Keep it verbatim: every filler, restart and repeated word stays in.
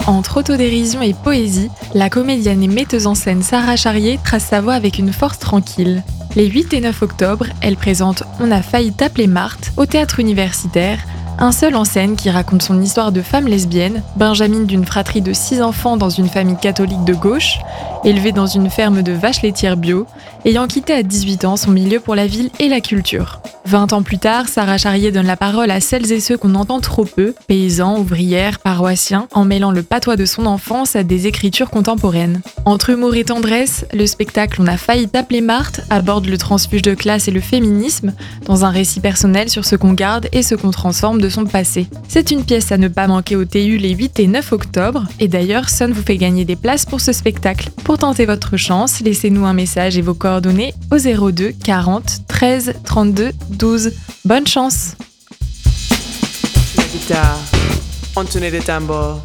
Entre autodérision et poésie, la comédienne et metteuse en scène Sarah Charrier trace sa voix avec une force tranquille. Les huit et neuf octobre, elle présente On a failli t'appeler Marthe au théâtre universitaire, un seul en scène qui raconte son histoire de femme lesbienne, benjamine d'une fratrie de six enfants dans une famille catholique de gauche, élevée dans une ferme de vaches laitières bio, ayant quitté à dix-huit ans son milieu pour la ville et la culture. vingt ans plus tard, Sarah Charrier donne la parole à celles et ceux qu'on entend trop peu, paysans, ouvrières, paroissiens, en mêlant le patois de son enfance à des écritures contemporaines. Entre humour et tendresse, le spectacle On a failli t'appeler Marthe aborde le transfuge de classe et le féminisme, dans un récit personnel sur ce qu'on garde et ce qu'on transforme de son passé. C'est une pièce à ne pas manquer au T U les huit et neuf octobre, et d'ailleurs Sun vous fait gagner des places pour ce spectacle. Pour tenter votre chance, laissez-nous un message et vos coordonnées au zéro deux quarante treize trente-deux douze. Bonne chance! La guitare, on tenait des tambours.